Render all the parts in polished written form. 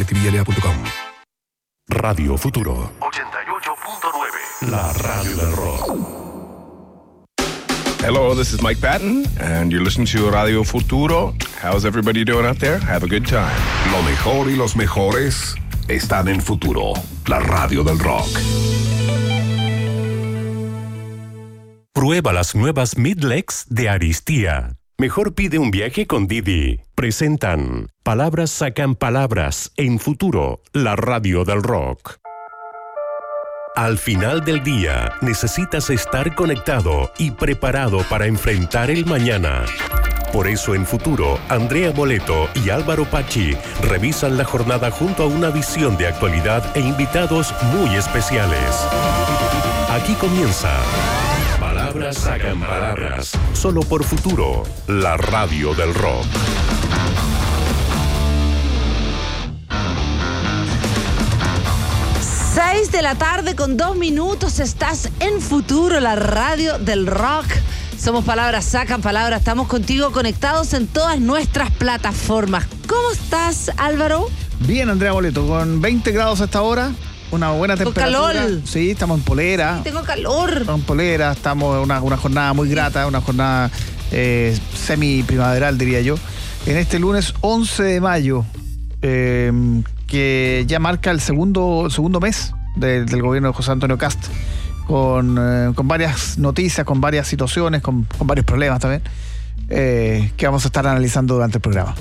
Trivialidad.com. Radio Futuro 88.9. La radio del rock. Hello, this is Mike Patton, and you're listening to Radio Futuro. How's everybody doing out there? Have a good time. Lo mejor y los mejores están en Futuro, la radio del rock. Prueba las nuevas Midlex de Aristia. Mejor pide un viaje con Didi. Presentan Palabras sacan palabras en Futuro, la radio del rock. Al final del día, necesitas estar conectado y preparado para enfrentar el mañana. Por eso en Futuro, Andrea Boleto y Álvaro Pachi revisan la jornada junto a una visión de actualidad e invitados muy especiales. Aquí comienza Palabras sacan palabras, solo por Futuro, la radio del rock. Seis de la tarde con 2 minutos, estás en Futuro, la radio del rock. Somos Palabras sacan palabras, estamos contigo conectados en todas nuestras plataformas. ¿Cómo estás, Álvaro? Bien, Andrea Boleto, con 20 grados hasta ahora, una buena temperatura. ¿Con calor? Sí, estamos en polera. Sí, tengo calor. Estamos en polera, estamos en una jornada muy grata, una jornada semi-primaveral, diría yo. En este lunes 11 de mayo, que ya marca el segundo mes del gobierno de José Antonio Kast, con varias noticias, con varias situaciones, con varios problemas también, que vamos a estar analizando durante el programa.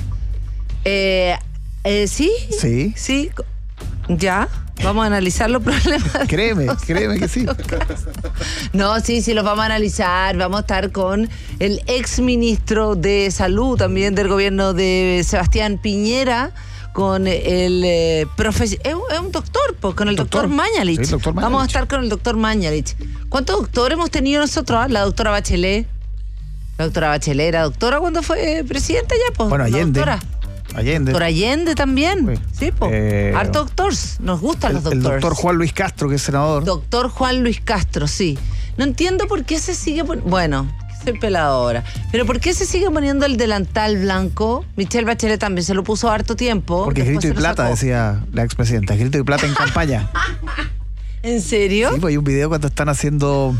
¿Sí? Sí. Sí. ¿Ya? Vamos a analizar los problemas. Créeme que sí. No, sí, los vamos a analizar. Vamos a estar con el exministro de Salud también del gobierno de Sebastián Piñera, con el profesor, es un doctor, pues, con el doctor Mañalich. Sí, doctor Mañalich. Vamos a estar con el doctor Mañalich. ¿Cuántos doctores hemos tenido nosotros? La doctora Bachelet. La doctora Bachelet era doctora cuando fue presidenta ya, pues. Bueno, Allende. Doctor Allende también. Sí, pues. Harto doctores. Nos gustan los doctores. El doctor Juan Luis Castro, que es senador. Doctor Juan Luis Castro, sí. No entiendo por qué se sigue poniendo. Bueno, soy peladora. Pero ¿por qué se sigue poniendo el delantal blanco? Michelle Bachelet también se lo puso harto tiempo. Porque grito y plata, decía la expresidenta. Grito y plata en campaña. ¿En serio? Sí, pues hay un video cuando están haciendo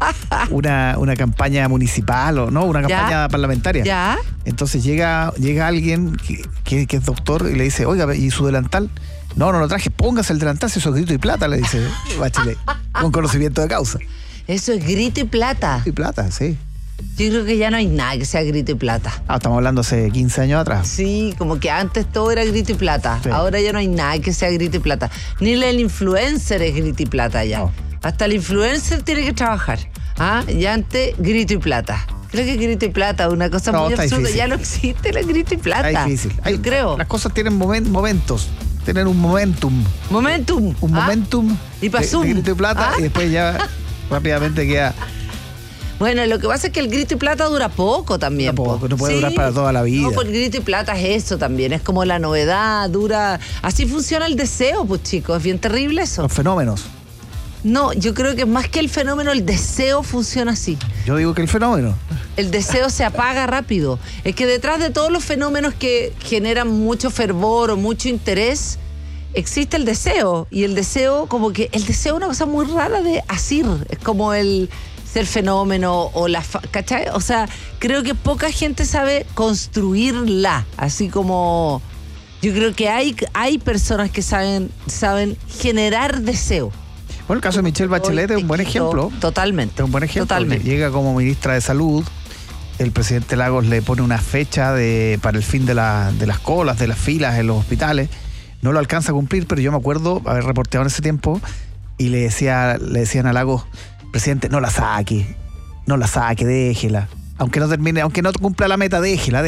una campaña municipal o no, una campaña parlamentaria. ¿Ya? Entonces llega alguien que es doctor y le dice, oiga, ¿y su delantal? No lo traje, póngase el delantal, si eso es grito y plata, le dice Bachelet, con conocimiento de causa. Eso es grito y plata. Grito y plata, sí. Yo creo que ya no hay nada que sea grito y plata. Estamos hablando hace 15 años atrás. Sí, como que antes todo era grito y plata. Sí. Ahora ya no hay nada que sea grito y plata. Ni el influencer es grito y plata ya. No. Hasta el influencer tiene que trabajar. Y antes, grito y plata. Creo que grito y plata es una cosa muy absurda. Difícil. Ya no existe el grito y plata. Está difícil. Yo creo. Las cosas tienen momentos. Tienen un momentum. Momentum. Un momentum y pasó de grito y plata y después ya rápidamente queda. Bueno, lo que pasa es que el grito y plata dura poco también. Tampoco, no puede durar para toda la vida. No, porque el grito y plata es eso también, es como la novedad, dura. Así funciona el deseo, pues chicos, es bien terrible eso. Los fenómenos. No, yo creo que más que el fenómeno, el deseo funciona así. Yo digo que el fenómeno. El deseo se apaga rápido. Es que detrás de todos los fenómenos que generan mucho fervor o mucho interés, existe el deseo. Y el deseo, como que el deseo es una cosa muy rara de asir. Es como el ser fenómeno o ¿cachai? O sea, creo que poca gente sabe construirla. Así como yo creo que hay personas que saben generar deseo. Bueno, el caso de Michelle Bachelet es un buen ejemplo. Totalmente. Es un buen ejemplo. Totalmente. Llega como ministra de Salud, el presidente Lagos le pone una fecha para el fin de las colas, de las filas en los hospitales. No lo alcanza a cumplir, pero yo me acuerdo haber reporteado en ese tiempo y le decían a Lagos, presidente, no la saque, déjela. Aunque no termine, aunque no cumpla la meta, déjela.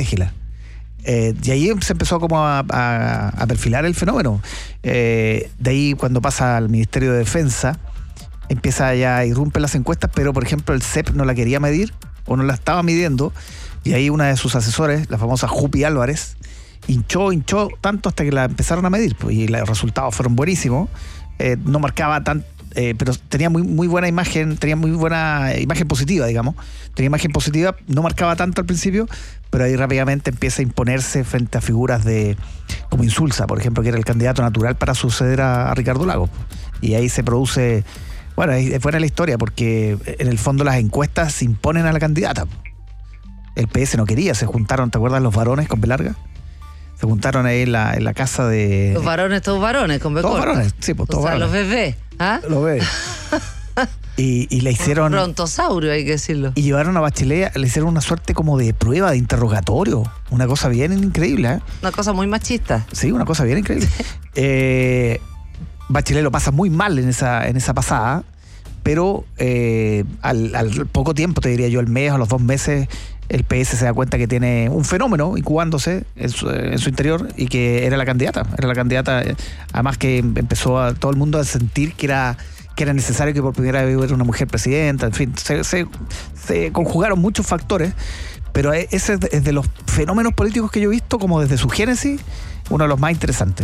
Y ahí se empezó como a perfilar el fenómeno. De ahí, cuando pasa al Ministerio de Defensa, empieza ya, irrumpen las encuestas, pero por ejemplo el CEP no la quería medir o no la estaba midiendo, y ahí una de sus asesores, la famosa Jupi Álvarez, hinchó tanto hasta que la empezaron a medir, y los resultados fueron buenísimos. No marcaba pero tenía muy buena imagen, tenía muy buena imagen positiva, digamos. Tenía imagen positiva, no marcaba tanto al principio, pero ahí rápidamente empieza a imponerse frente a figuras como Insulza, por ejemplo, que era el candidato natural para suceder a Ricardo Lagos. Y ahí se produce, bueno, es buena la historia, porque en el fondo las encuestas se imponen a la candidata. El PS no quería, se juntaron, ¿te acuerdas los varones con B larga? Se juntaron ahí en la casa de... Los varones, todos varones, con B todos corta. varones, sí, pues todos o sea, varones. los bebés, ¿ah? Los bebés. Y le hicieron... Brontosaurio, hay que decirlo. Y llevaron a Bachelet, le hicieron una suerte como de prueba, de interrogatorio. Una cosa bien increíble, ¿eh? Una cosa muy machista. Sí, una cosa bien increíble. Bachelet lo pasa muy mal en esa pasada, pero al poco tiempo, te diría yo, al mes o a los 2 meses, el PS se da cuenta que tiene un fenómeno incubándose en su interior y que era la candidata. Además que empezó todo el mundo a sentir que era necesario que por primera vez hubiera una mujer presidenta. En fin, se conjugaron muchos factores, pero ese es de los fenómenos políticos que yo he visto, como desde su génesis, uno de los más interesantes.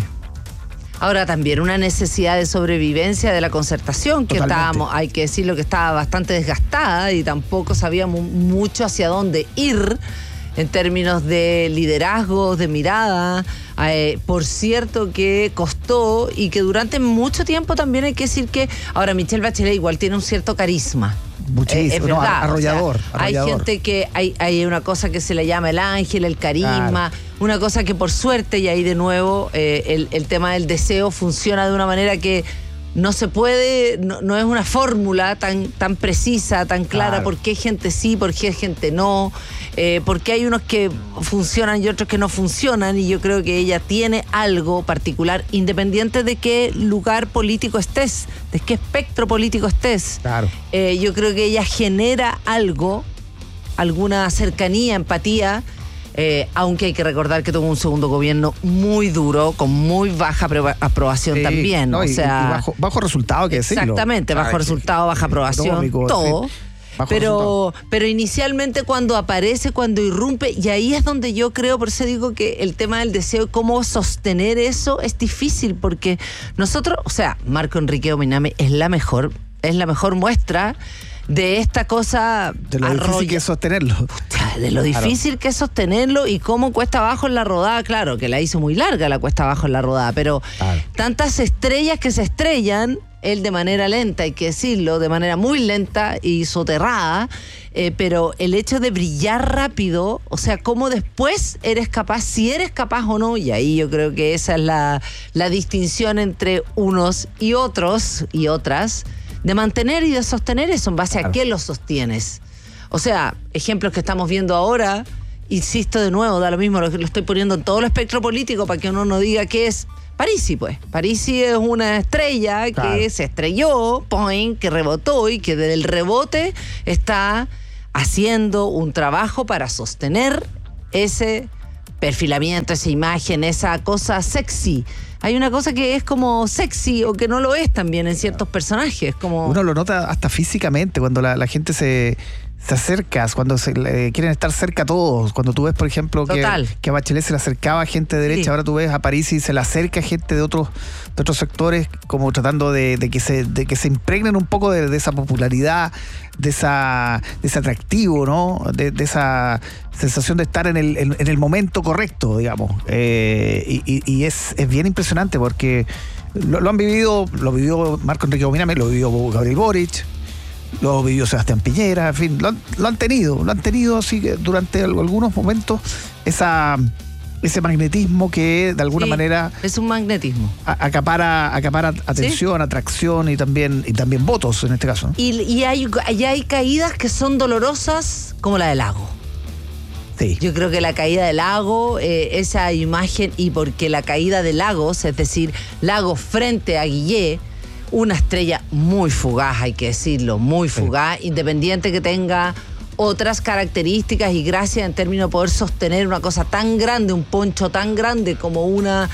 Ahora también una necesidad de sobrevivencia de la Concertación, que Totalmente. hay que decirlo, que estaba bastante desgastada y tampoco sabíamos mucho hacia dónde ir en términos de liderazgo, de mirada. Por cierto que costó y que durante mucho tiempo también hay que decir que ahora Michelle Bachelet igual tiene un cierto carisma. Muchísimo, Es verdad, arrollador. Hay gente que hay una cosa que se le llama el ángel, el carisma, una cosa que por suerte, y ahí de nuevo el tema del deseo funciona de una manera que no se puede, no es una fórmula tan precisa, tan clara, Claro. por qué gente sí, por qué gente no, porque hay unos que funcionan y otros que no funcionan, y yo creo que ella tiene algo particular, independiente de qué lugar político estés, de qué espectro político estés. Claro. Yo creo que ella genera algo, alguna cercanía, empatía, aunque hay que recordar que tuvo un segundo gobierno muy duro, con muy baja aprobación Sí, también. no, o sea, y bajo resultado, hay que decirlo. exactamente, bajo Claro, resultado, baja aprobación, económico, todo. en fin, bajo resultado. Pero inicialmente cuando aparece, cuando irrumpe, y ahí es donde yo creo, por eso digo que el tema del deseo, cómo sostener eso es difícil, porque nosotros, o sea, Marco Enrique Ominami es la mejor muestra de esta cosa De lo difícil que es sostenerlo. de lo difícil que es sostenerlo y cómo cuesta abajo en la rodada. Claro, que la hizo muy larga la cuesta abajo en la rodada, pero Claro. tantas estrellas que se estrellan, él de manera lenta, hay que decirlo, de manera muy lenta y soterrada, pero el hecho de brillar rápido, o sea, cómo después eres capaz, si eres capaz o no, y ahí yo creo que esa es la distinción entre unos y otros y otras, de mantener y de sostener eso. ¿En base a Claro. qué lo sostienes? O sea, ejemplos que estamos viendo ahora, insisto de nuevo, da lo mismo, lo estoy poniendo en todo el espectro político para que uno no diga que es Parisi, pues. Parisi es una estrella Claro. que se estrelló, que rebotó y que desde el rebote está haciendo un trabajo para sostener ese perfilamiento, esa imagen, esa cosa sexy. Hay una cosa que es como sexy o que no lo es también en ciertos personajes, como... Uno lo nota hasta físicamente cuando la gente se acerca, cuando quieren estar cerca a todos. Cuando tú ves, por ejemplo, que a Bachelet se le acercaba gente de derecha, Sí. ahora tú ves a París y se le acerca gente de otros sectores, como tratando de que se impregnen un poco de esa popularidad, de ese atractivo, ¿no? De esa sensación de estar en el momento correcto, digamos. Y es bien impresionante porque lo han vivido, lo vivió Marco Enrique Ominami, lo vivió Gabriel Boric, lo vivió Sebastián Piñera, en fin, lo han tenido así que durante algunos momentos ese magnetismo que de alguna Sí, manera es un magnetismo. acapara atención, atracción y también votos en este caso, ¿no? Y hay caídas que son dolorosas, como la del Lago. Sí. Yo creo que la caída del Lago, esa imagen, y porque la caída de Lagos, es decir, Lagos frente a Guillé, una estrella muy fugaz, hay que decirlo, muy fugaz, independiente que tenga otras características y gracias en términos de poder sostener una cosa tan grande, un poncho tan grande como una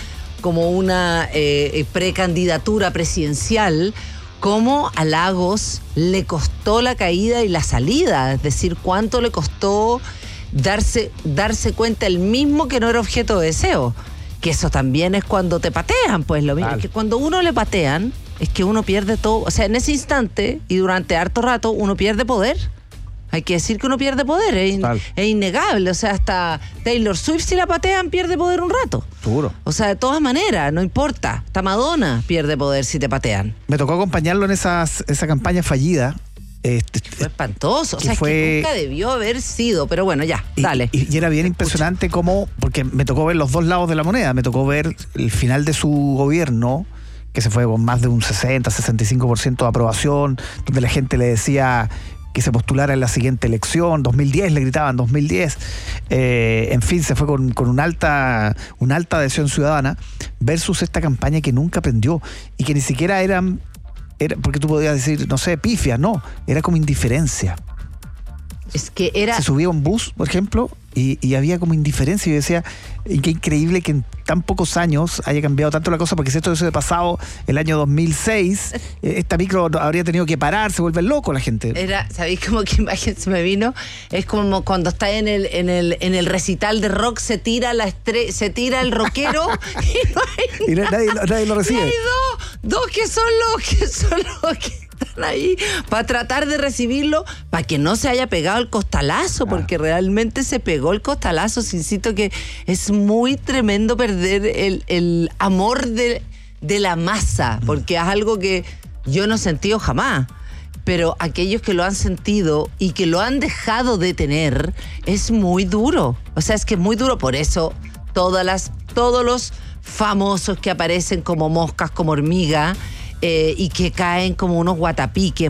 precandidatura presidencial, como a Lagos le costó la caída y la salida, es decir, cuánto le costó darse cuenta él mismo que no era objeto de deseo, que eso también es cuando te patean, pues lo mismo, Claro. que cuando uno le patean, es que uno pierde todo. O sea, en ese instante y durante harto rato uno pierde poder. Hay que decir que uno pierde poder, es innegable. O sea, hasta Taylor Swift, si la patean, pierde poder un rato. Seguro. O sea, de todas maneras, no importa. Hasta Madonna pierde poder si te patean. Me tocó acompañarlo en esa campaña fallida. Fue espantoso. O sea, fue... que nunca debió haber sido. Pero bueno, ya, dale. Y era bien impresionante cómo, porque me tocó ver los dos lados de la moneda. Me tocó ver el final de su gobierno, que se fue con más de un 60-65% de aprobación, donde la gente le decía que se postulara en la siguiente elección, 2010, le gritaban 2010, en fin, se fue con una alta adhesión ciudadana, versus esta campaña que nunca prendió, y que ni siquiera era porque tú podías decir, no sé, pifia, no, era como indiferencia. Es que era... Se subía a un bus, por ejemplo, y había como indiferencia. Y yo decía, y qué increíble que en tan pocos años haya cambiado tanto la cosa, porque si esto hubiese pasado el año 2006, esta micro habría tenido que parar, se vuelve loco la gente. ¿Sabéis cómo que imagen se me vino? Es como cuando está en el recital de rock, se tira el rockero y nadie lo recibe. Y hay dos que son los que están ahí para tratar de recibirlo, para que no se haya pegado el costalazo, porque realmente se pegó el costalazo. Insisto que es muy tremendo perder el amor de la masa, porque es algo que yo no he sentido jamás, pero aquellos que lo han sentido y que lo han dejado de tener, es muy duro. O sea, es que es muy duro. Por eso todos los famosos que aparecen como moscas, como hormigas, y que caen como unos guatapiques,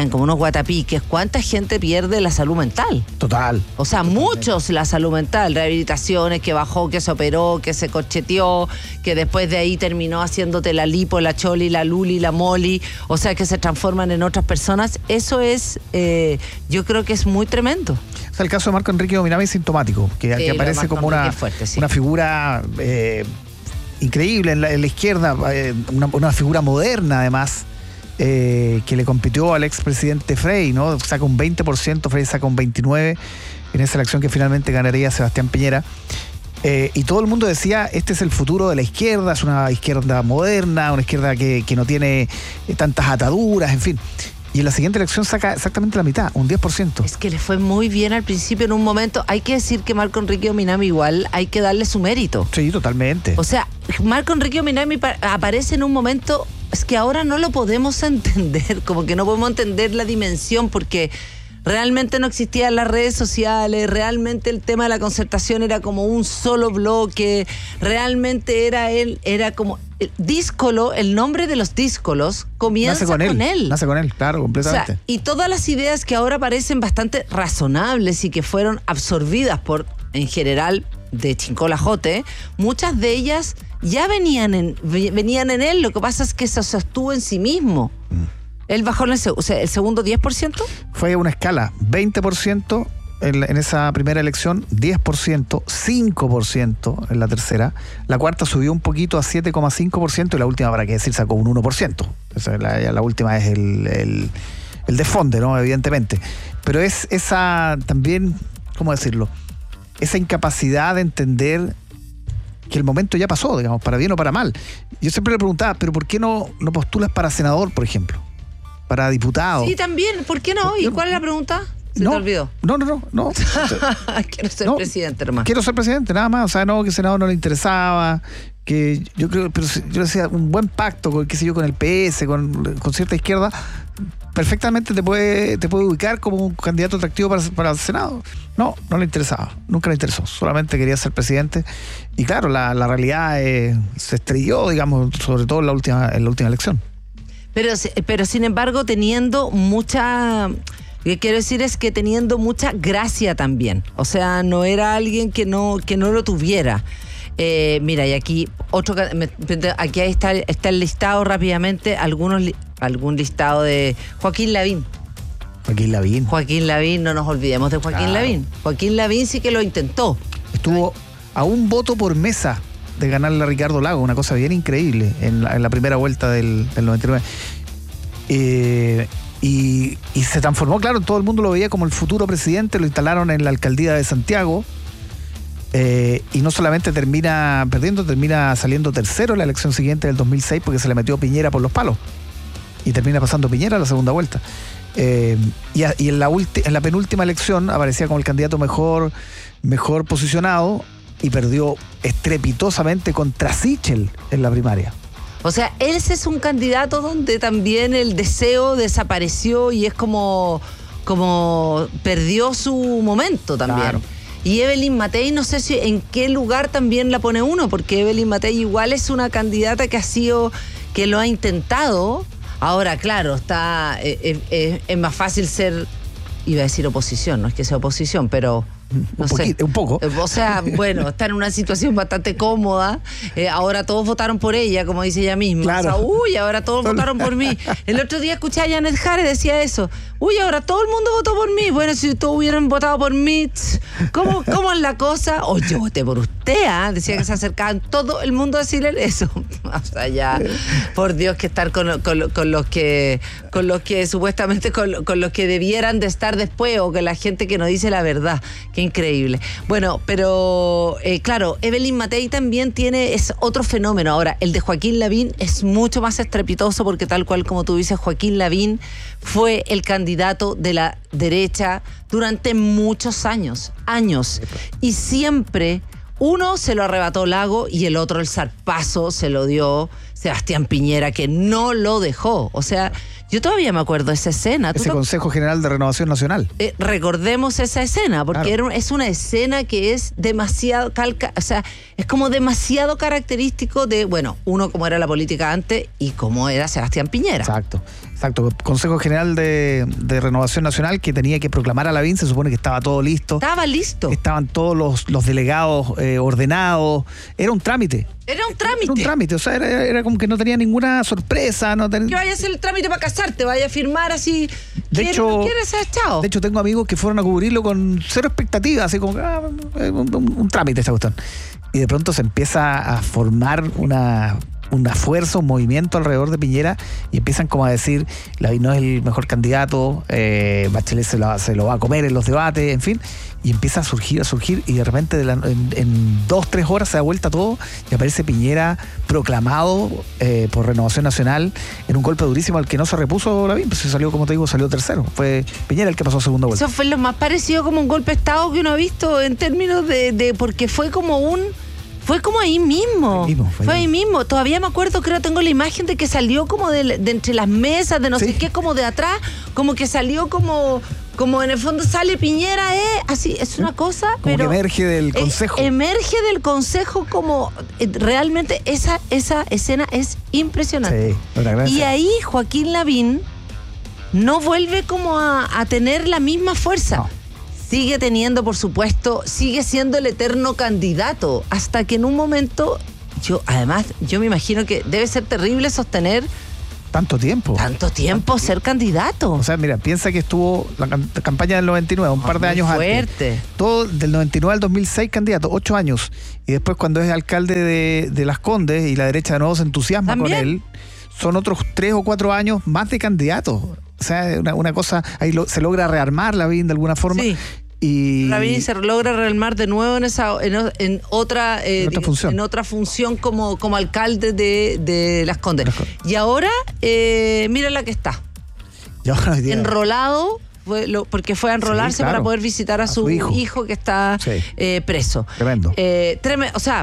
¿cuánta gente pierde la salud mental? Total. O sea, muchos la salud mental, rehabilitaciones, que bajó, que se operó, que se corcheteó, que después de ahí terminó haciéndote la lipo, la choli, la luli, la moli, o sea, que se transforman en otras personas. Eso es, yo creo que es muy tremendo. O sea, el caso de Marco Enrique Dominami es sintomático, que aparece como una figura... increíble en la izquierda, una figura moderna además, que le compitió al expresidente Frey, ¿no? Saca un 20%, Frey saca un 29% en esa elección que finalmente ganaría Sebastián Piñera. Y todo el mundo decía, este es el futuro de la izquierda, es una izquierda moderna, una izquierda que no tiene tantas ataduras, en fin. Y en la siguiente elección saca exactamente la mitad, un 10%. Es que le fue muy bien al principio en un momento. Hay que decir que Marco Enrique Dominami igual hay que darle su mérito. Sí, totalmente. O sea, Marco Enrique Dominami aparece en un momento, es que ahora no lo podemos entender, como que no podemos entender la dimensión, porque realmente no existían las redes sociales, realmente el tema de la concertación era como un solo bloque, realmente era como... Díscolo, el nombre de los díscolos comienza con él. Nace con él, claro, completamente. O sea, y todas las ideas que ahora parecen bastante razonables y que fueron absorbidas por, en general, de Chincolajote, muchas de ellas ya venían en él. Lo que pasa es que se sostuvo en sí mismo. Él bajó el segundo 10%. Fue una escala, 20% en esa primera elección, 10%, 5% en la tercera. La cuarta subió un poquito a 7,5% y la última, para qué decir, sacó un 1%. O sea, la última es el desfonde, ¿no? Evidentemente. Pero es esa también, ¿cómo decirlo? Esa incapacidad de entender que el momento ya pasó, digamos, para bien o para mal. Yo siempre le preguntaba, ¿pero por qué no postulas para senador, por ejemplo? Para diputado. Sí, también. ¿Por qué no? ¿Y cuál es la pregunta? ¿Se te olvidó? No. Quiero ser presidente, hermano. Quiero ser presidente, nada más. O sea, no, que el Senado no le interesaba, que yo creo, pero yo decía, un buen pacto con, qué sé yo, con el PS, con cierta izquierda, perfectamente te puede ubicar como un candidato atractivo para el Senado. No le interesaba, nunca le interesó, solamente quería ser presidente. Y claro, la realidad se estrelló, digamos, sobre todo en la última elección. Pero sin embargo, teniendo mucha... Lo que quiero decir es que teniendo mucha gracia también. O sea, no era alguien que no lo tuviera. Mira, y aquí aquí está el listado rápidamente, algún listado de Joaquín Lavín. Joaquín Lavín, no nos olvidemos de Joaquín Lavín. Joaquín Lavín sí que lo intentó. Estuvo a un voto por mesa de ganarle a Ricardo Lagos, una cosa bien increíble en la primera vuelta del 99. Y se transformó, claro, todo el mundo lo veía como el futuro presidente, lo instalaron en la alcaldía de Santiago, y no solamente termina perdiendo, termina saliendo tercero en la elección siguiente del 2006 porque se le metió Piñera por los palos. y termina pasando Piñera a la segunda vuelta. Y en la penúltima elección aparecía como el candidato mejor posicionado y perdió estrepitosamente contra Sichel en la primaria. O sea, ese es un candidato donde también el deseo desapareció y es como perdió su momento también. Claro. Y Evelyn Matei, no sé si en qué lugar también la pone uno, porque Evelyn Matei igual es una candidata que lo ha intentado. Ahora, claro, es más fácil ser, iba a decir oposición, no es que sea oposición, pero no sé. Un poco. O sea, bueno, está en una situación bastante cómoda. Ahora todos votaron por ella, como dice ella misma. Claro. O sea, ahora todos votaron por mí. El otro día escuché a Janet Jare, decía eso. Ahora todo el mundo votó por mí. Bueno, si todos hubieran votado por mí, ¿cómo es la cosa? O yo voté por usted, ¿ah? Decía que se acercaban todo el mundo a decirle eso. O sea, ya, por Dios, que estar con los que supuestamente con los que debieran de estar después, o con la gente que no dice la verdad. Qué increíble. Bueno, pero claro, Evelyn Matei también es otro fenómeno. Ahora, el de Joaquín Lavín es mucho más estrepitoso porque tal cual como tú dices, Joaquín Lavín fue el candidato de la derecha durante muchos años. Y siempre uno se lo arrebató Lago y el otro el zarpazo se lo dio Sebastián Piñera, que no lo dejó. O sea, yo todavía me acuerdo de esa escena. Ese Consejo General de Renovación Nacional. Recordemos esa escena, porque claro, es una escena que es demasiado es como demasiado característico de, bueno, uno como era la política antes y cómo era Sebastián Piñera. Exacto. Consejo General de Renovación Nacional, que tenía que proclamar a Lavín, se supone que estaba todo listo. Estaba listo. Estaban todos los delegados ordenados. Era un trámite. O sea, era como que no tenía ninguna sorpresa. Que vaya a hacer el trámite para casarte, vaya a firmar así. De hecho, chao. De hecho, tengo amigos que fueron a cubrirlo con cero expectativas, así como un trámite esta cuestión. Y de pronto se empieza a formar una fuerza, un movimiento alrededor de Piñera y empiezan como a decir, Lavín no es el mejor candidato, Bachelet se lo va a comer en los debates, en fin, y empieza a surgir y de repente en 2-3 horas se da vuelta todo y aparece Piñera proclamado por Renovación Nacional en un golpe durísimo al que no se repuso Lavín, pues se salió, como te digo, salió tercero. Fue Piñera el que pasó a segunda vuelta. Eso fue lo más parecido como un golpe de Estado que uno ha visto en términos de porque fue como ahí mismo. Fue ahí mismo. Todavía me acuerdo, creo, tengo la imagen de que salió como de entre las mesas, de no sé qué, como de atrás, como que salió como en el fondo sale Piñera, así, es una cosa, como pero que emerge del consejo. Emerge del consejo como realmente esa escena es impresionante. Sí, y ahí Joaquín Lavín no vuelve como a tener la misma fuerza. No. Sigue teniendo, por supuesto, sigue siendo el eterno candidato, hasta que en un momento, yo me imagino que debe ser terrible sostener tanto tiempo ser candidato. O sea, mira, piensa que estuvo la campaña del 99, un par de años fuerte. Antes. Todo del 99 al 2006 candidato, 8 años. Y después cuando es alcalde de Las Condes y la derecha de nuevo se entusiasma ¿también? Con él, son otros 3 o 4 años más de candidato. O sea, una cosa, ahí se logra rearmar Lavín de alguna forma. Sí. Y Lavín se logra rearmar de nuevo en otra función como alcalde de Las Condes. Y ahora, mira la que está. Enrolado, porque fue a enrolarse para poder visitar a su hijo que está preso. Tremendo. O sea,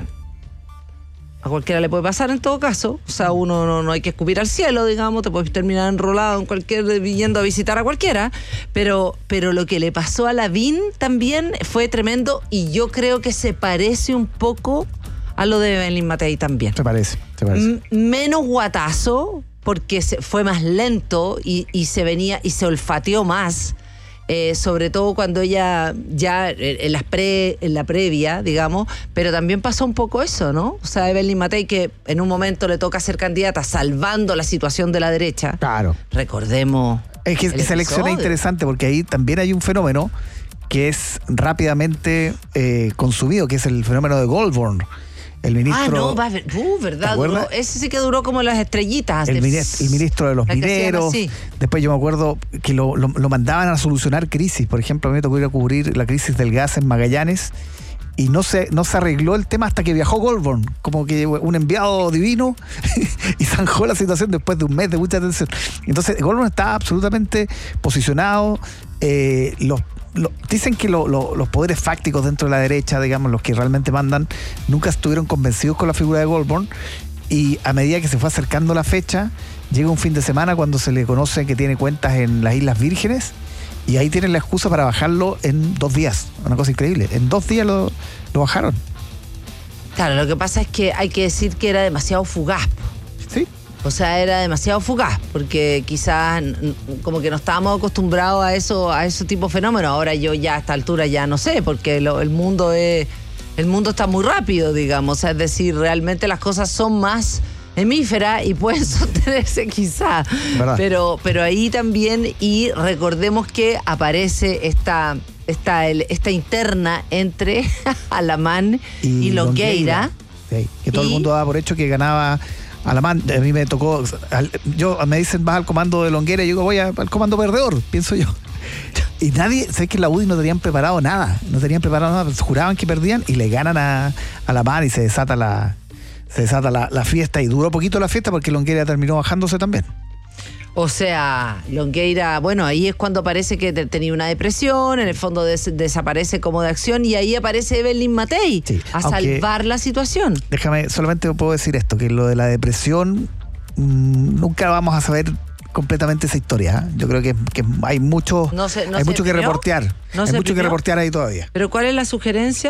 a cualquiera le puede pasar en todo caso. O sea, uno no hay que escupir al cielo, digamos, te puedes terminar enrolado yendo a visitar a cualquiera, pero lo que le pasó a Lavín también fue tremendo y yo creo que se parece un poco a lo de Evelyn Matei también. Se parece. Menos guatazo, porque fue más lento y se venía y se olfateó más. Sobre todo cuando ella ya en la previa, digamos, pero también pasó un poco eso, ¿no? O sea, Evelyn Matei, que en un momento le toca ser candidata salvando la situación de la derecha. Claro. Recordemos. Es que esa elección es interesante porque ahí también hay un fenómeno que es rápidamente consumido, que es el fenómeno de Goldborn. El ministro... ¿verdad? Ese sí que duró como las estrellitas. El ministro de los mineros. Después yo me acuerdo que lo mandaban a solucionar crisis. Por ejemplo, a mí me tocó ir a cubrir la crisis del gas en Magallanes y no se arregló el tema hasta que viajó Goldborn, como que un enviado divino y zanjó la situación después de un mes de mucha tensión. Entonces Goldborn está absolutamente posicionado. Dicen que los poderes fácticos dentro de la derecha, digamos, los que realmente mandan, nunca estuvieron convencidos con la figura de Goldborn, y a medida que se fue acercando la fecha, llega un fin de semana cuando se le conoce que tiene cuentas en las Islas Vírgenes, y ahí tienen la excusa para bajarlo en 2 días. Una cosa increíble. En 2 días lo bajaron. Claro, lo que pasa es que hay que decir que era demasiado fugaz. Sí. O sea, era demasiado fugaz, porque quizás como que no estábamos acostumbrados a ese tipo de fenómenos. Ahora yo ya a esta altura ya no sé, porque el mundo está muy rápido, digamos. Es decir, realmente las cosas son más hemíferas y pueden sostenerse quizás. Pero ahí también, y recordemos que aparece esta interna entre Alamán y Longueira. Sí, que todo el mundo daba por hecho que ganaba Alamán. A mí me tocó, me dicen vas al comando de Longueira, y yo digo voy al comando perdedor, pienso yo. Y nadie, sé que en la UDI no tenían preparado nada, juraban que perdían y le ganan a Alamán y se desata la fiesta, y duró poquito la fiesta porque Longueira terminó bajándose también. O sea, Longueira, bueno, ahí es cuando parece que tenía una depresión, en el fondo desaparece como de acción, y ahí aparece Evelyn Matei a salvar la situación. Déjame, solamente puedo decir esto, que lo de la depresión, nunca vamos a saber completamente esa historia, ¿eh? Yo creo que hay mucho, hay mucho que reportear. Hay mucho que reportear ahí todavía. ¿Pero cuál es la sugerencia?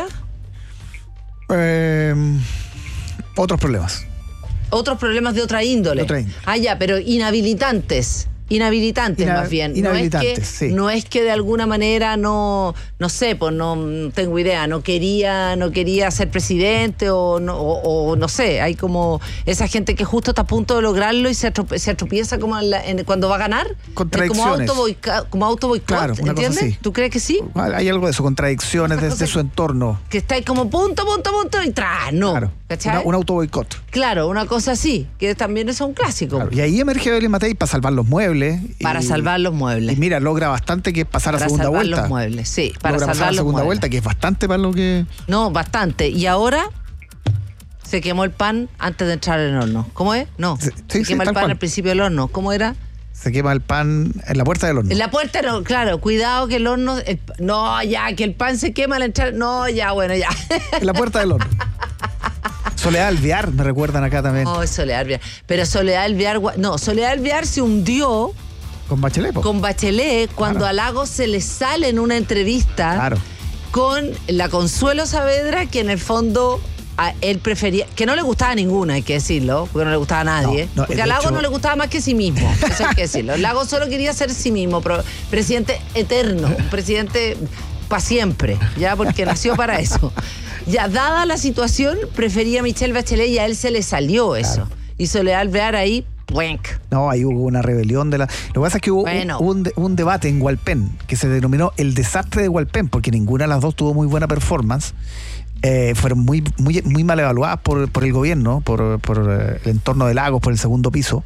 Otros problemas. Otros problemas de otra índole. Ah, ya, pero inhabilitantes más bien. Sí. No es que de alguna manera no sé, pues no tengo idea, no quería ser presidente o no sé, hay como esa gente que justo está a punto de lograrlo y se tropieza como cuando va a ganar. Contradicciones. Como auto boicot, claro, una ¿entiendes? Cosa así. ¿Tú crees que sí? Hay algo de eso, contradicciones desde su entorno. Que está ahí como punto y tras, no. Claro. Un auto boicot. Claro, una cosa así, que también es un clásico. Claro. Y ahí emerge Evelyn Matei para salvar los muebles. Salvar los muebles. Y mira, logra bastante, que es pasar a segunda vuelta. Para salvar los muebles, sí. Para salvar la segunda vuelta, que es bastante para lo que... No, bastante. Y ahora se quemó el pan antes de entrar en el horno. ¿Cómo es? No. Se quema el pan al principio del horno. ¿Cómo era? Se quema el pan en la puerta del horno. En la puerta, no, claro. Cuidado que el horno... que el pan se quema al entrar... No, ya, bueno, ya. En la puerta del horno. Soledad Alvear, me recuerdan acá también. Soledad Alvear. Pero Soledad Alvear se hundió... Con Bachelet, cuando a Lagos se le sale en una entrevista con la Consuelo Saavedra, que en el fondo él prefería, que no le gustaba ninguna, hay que decirlo, porque no le gustaba a nadie. Porque a Lagos no le gustaba más que sí mismo, eso hay que decirlo. Lagos solo quería ser sí mismo, presidente eterno, un presidente para siempre, ya, porque nació para eso. Ya, dada la situación, prefería a Michelle Bachelet y a él se le salió eso. Y Soledad Alvear ahí... No, ahí hubo una rebelión de la... Lo que pasa es que hubo un debate en Hualpén que se denominó el desastre de Hualpén, porque ninguna de las dos tuvo muy buena performance. Fueron muy mal evaluadas por el gobierno, por el entorno de Lagos, por el segundo piso.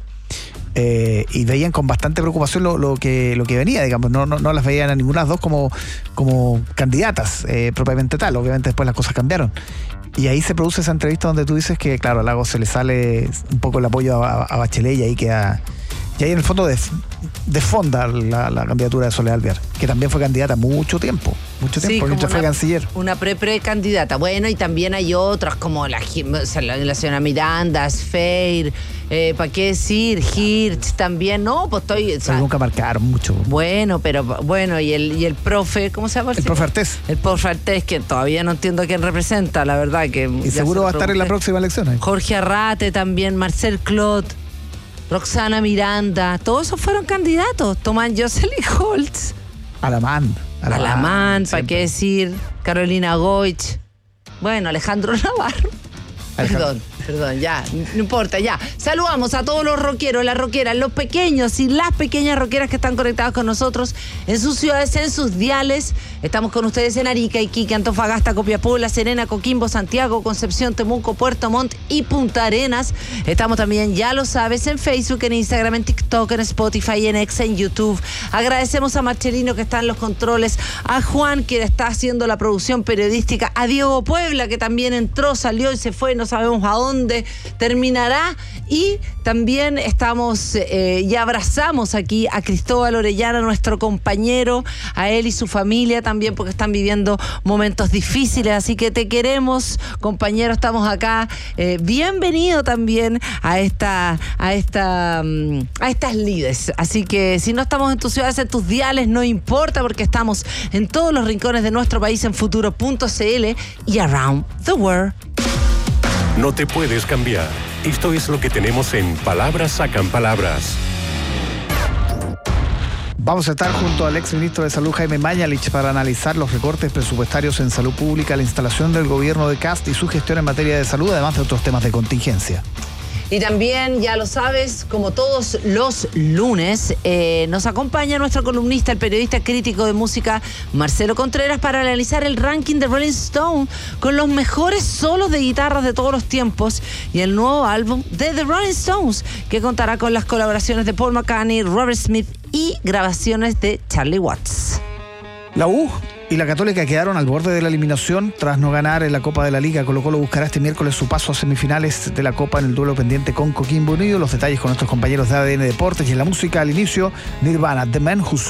Y veían con bastante preocupación lo que venía, digamos. No las veían a ninguna de las dos como candidatas propiamente tal. Obviamente después las cosas cambiaron. Y ahí se produce esa entrevista donde tú dices que, claro, a Lagos se le sale un poco el apoyo a Bachelet, y ahí queda... Y ahí en el fondo desfonda la candidatura de Soledad Alvear, que también fue candidata mucho tiempo, mientras fue canciller. Una pre-candidata. Bueno, y también hay otras como la señora Miranda, Sfeir, ¿para qué decir? Hirsch también, ¿no? Pues pero nunca marcaron mucho. Bueno, y el profe, ¿cómo se llama? El profe Artés. El profe Artés, que todavía no entiendo a quién representa, la verdad. Y seguro va a estar en la próxima elección. Jorge Arrate también, Marcel Clot, Roxana Miranda, todos esos fueron candidatos. Tomás Jocelyn Holtz. Alamán, ¿para qué decir? Carolina Goich. Bueno, Alejandro Navarro. Perdón. Perdón, ya, no importa, ya. Saludamos a todos los rockeros, las rockeras, los pequeños y las pequeñas rockeras que están conectados con nosotros en sus ciudades, en sus diales. Estamos con ustedes en Arica, Iquique, Antofagasta, Copiapó, La Serena, Coquimbo, Santiago, Concepción, Temuco, Puerto Montt y Punta Arenas. Estamos también, ya lo sabes, en Facebook, en Instagram, en TikTok, en Spotify, en X, en YouTube. Agradecemos a Marcelino que está en los controles, a Juan que está haciendo la producción periodística, a Diego Puebla que también entró, salió y se fue, no sabemos a dónde terminará. Y también estamos, ya abrazamos aquí a Cristóbal Orellana, nuestro compañero, a él y su familia también, porque están viviendo momentos difíciles, así que te queremos, compañero, estamos acá. Bienvenido también a estas lides. Así que si no estamos en tus ciudades, en tus diales, no importa, porque estamos en todos los rincones de nuestro país en futuro.cl y around the world. No te puedes cambiar. Esto es lo que tenemos en Palabras Sacan Palabras. Vamos a estar junto al exministro de Salud Jaime Mañalich para analizar los recortes presupuestarios en salud pública, la instalación del gobierno de Kast y su gestión en materia de salud, además de otros temas de contingencia. Y también, ya lo sabes, como todos los lunes, nos acompaña nuestro columnista, el periodista crítico de música, Marcelo Contreras, para analizar el ranking de Rolling Stone con los mejores solos de guitarras de todos los tiempos y el nuevo álbum de The Rolling Stones, que contará con las colaboraciones de Paul McCartney, Robert Smith y grabaciones de Charlie Watts. La U y la Católica quedaron al borde de la eliminación tras no ganar en la Copa de la Liga. Colo-Colo buscará este miércoles su paso a semifinales de la Copa en el duelo pendiente con Coquimbo Unido. Los detalles con nuestros compañeros de ADN Deportes y en la música al inicio, Nirvana, The Man Who Sold